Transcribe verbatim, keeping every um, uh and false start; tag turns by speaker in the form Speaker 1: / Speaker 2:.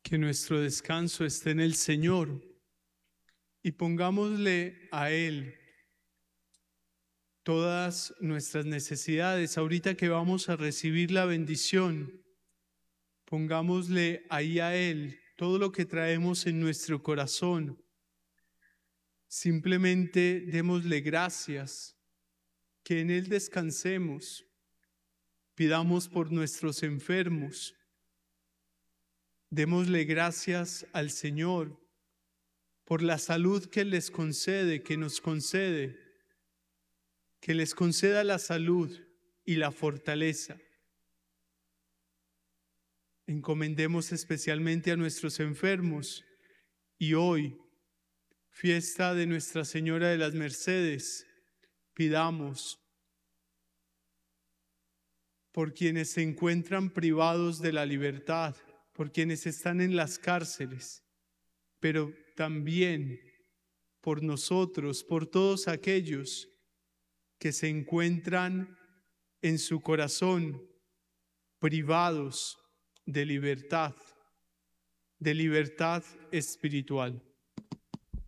Speaker 1: Que nuestro descanso esté en el Señor y pongámosle a Él todas nuestras necesidades. Ahorita que vamos a recibir la bendición, pongámosle ahí a Él todo lo que traemos en nuestro corazón. Simplemente démosle gracias, que en Él descansemos. Pidamos por nuestros enfermos. Démosle gracias al Señor por la salud que Él les concede, que nos concede, que les conceda la salud y la fortaleza. Encomendemos especialmente a nuestros enfermos y hoy, fiesta de Nuestra Señora de las Mercedes, pidamos por quienes se encuentran privados de la libertad, por quienes están en las cárceles, pero también por nosotros, por todos aquellos que se encuentran en su corazón privados de libertad, de libertad espiritual.